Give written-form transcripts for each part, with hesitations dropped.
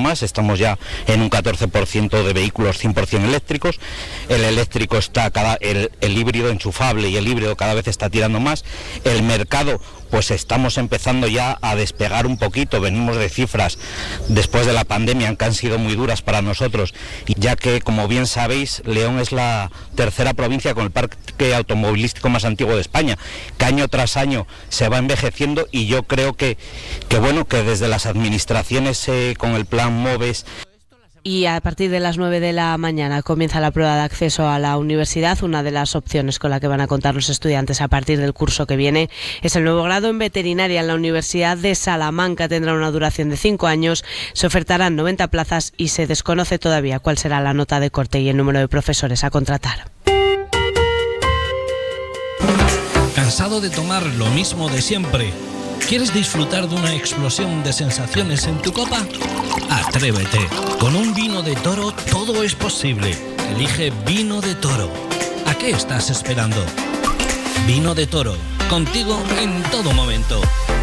más, estamos ya en un 14% de vehículos 100% eléctricos, el eléctrico está el híbrido enchufable y el híbrido cada vez está tirando más, el mercado pues estamos empezando ya a despegar un poquito, venimos de cifras después de la pandemia que han sido muy duras para nosotros, ya que como bien sabéis León es la tercera provincia con el parque automovilístico más antiguo de España, que año tras año se va envejeciendo y yo creo que desde las administraciones con el plan MOVES. Y a partir de las 9 de la mañana comienza la prueba de acceso a la universidad. Una de las opciones con la que van a contar los estudiantes a partir del curso que viene es el nuevo grado en veterinaria en la Universidad de Salamanca. Tendrá una duración de 5 años, se ofertarán 90 plazas y se desconoce todavía cuál será la nota de corte y el número de profesores a contratar. ¿Cansado de tomar lo mismo de siempre? ¿Quieres disfrutar de una explosión de sensaciones en tu copa? Atrévete. Con un vino de Toro todo es posible. Elige Vino de Toro. ¿A qué estás esperando? Vino de Toro. Contigo en todo momento.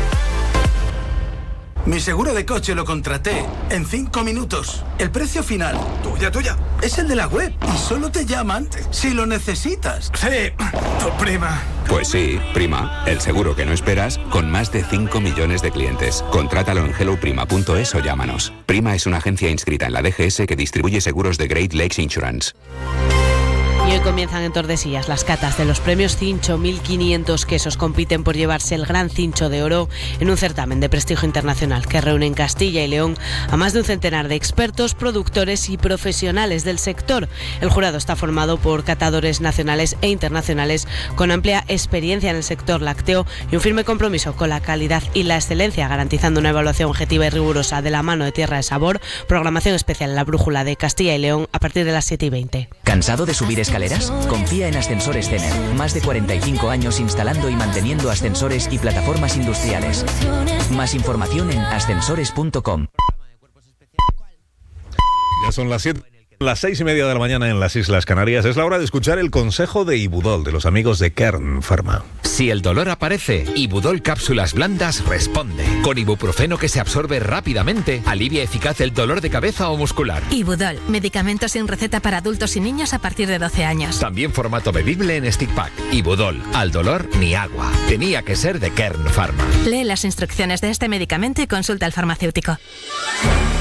Mi seguro de coche lo contraté en 5 minutos. El precio final, tuya, es el de la web. Y solo te llaman si lo necesitas. Sí, tu prima. Pues sí, Prima, el seguro que no esperas, con más de 5 millones de clientes. Contrátalo en helloprima.es o llámanos. Prima es una agencia inscrita en la DGS que distribuye seguros de Great Lakes Insurance. Y hoy comienzan en Tordesillas las catas de los premios Cincho. 1.500 quesos compiten por llevarse el Gran Cincho de Oro en un certamen de prestigio internacional que reúne en Castilla y León a más de un centenar de expertos, productores y profesionales del sector. El jurado está formado por catadores nacionales e internacionales con amplia experiencia en el sector lácteo y un firme compromiso con la calidad y la excelencia, garantizando una evaluación objetiva y rigurosa de la mano de Tierra de Sabor. Programación especial en la Brújula de Castilla y León a partir de las 7:20. ¿Cansado de subir escaleras? Confía en Ascensores Cener. Más de 45 años instalando y manteniendo ascensores y plataformas industriales. Más información en ascensores.com. Ya son las 6:30 de la mañana en las Islas Canarias. Es la hora de escuchar el consejo de Ibudol, de los amigos de Kern Pharma. Si el dolor aparece, Ibudol Cápsulas Blandas responde. Con ibuprofeno que se absorbe rápidamente, alivia eficaz el dolor de cabeza o muscular. Ibudol, medicamento sin receta para adultos y niños a partir de 12 años. También formato bebible en stick pack. Ibudol, al dolor ni agua. Tenía que ser de Kern Pharma. Lee las instrucciones de este medicamento y consulta al farmacéutico.